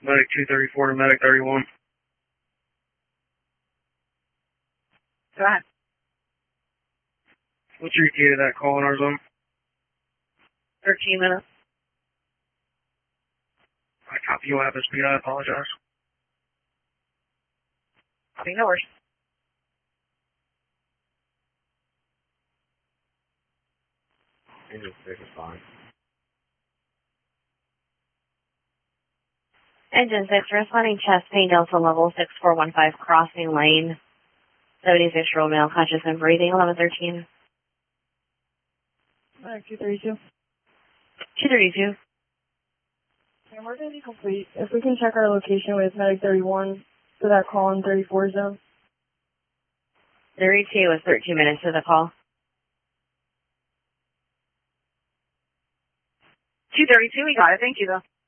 Medic 234 to Medic 31. Go ahead. What's your key to that call in our zone? 13 minutes. I copy you at speed. I apologize. I mean, no worries. Engine 6 is fine. Engine 6, responding chest pain, Delta level 6415, crossing lane. 76-year-old male, conscious and breathing, 1113. Medic 232. 232. Emergency complete. If we can check our location with Medic 31 for that call in 34 zone. 32 was 13 minutes to the call. 232, we got it. Thank you, though.